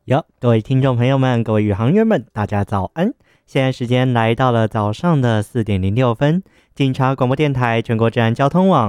哟，各位听众朋友们，各位宇航员们，大家早安！现在时间来到了早上的4:06，警察广播电台全国治安交通网